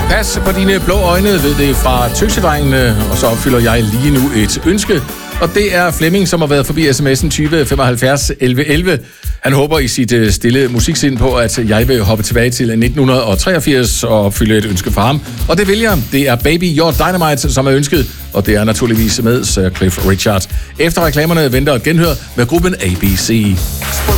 Pas på dine blå øjne, ved det fra Tøsedrengene, og så opfylder jeg lige nu et ønske. Og det er Flemming, som har været forbi sms'en 20 75 11 11. Han håber i sit stille musiksind på, at jeg vil hoppe tilbage til 1983 og opfylde et ønske for ham. Og det vil jeg. Det er Baby You're Dynamite, som er ønsket, og det er naturligvis med Sir Cliff Richard. Efter reklamerne venter et genhør med gruppen ABC.